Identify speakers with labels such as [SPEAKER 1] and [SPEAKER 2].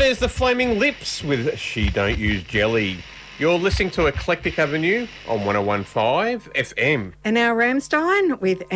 [SPEAKER 1] there's the Flaming Lips with She Don't Use Jelly. You're listening to Eclectic Avenue on 101.5 FM.
[SPEAKER 2] And now Ramstein with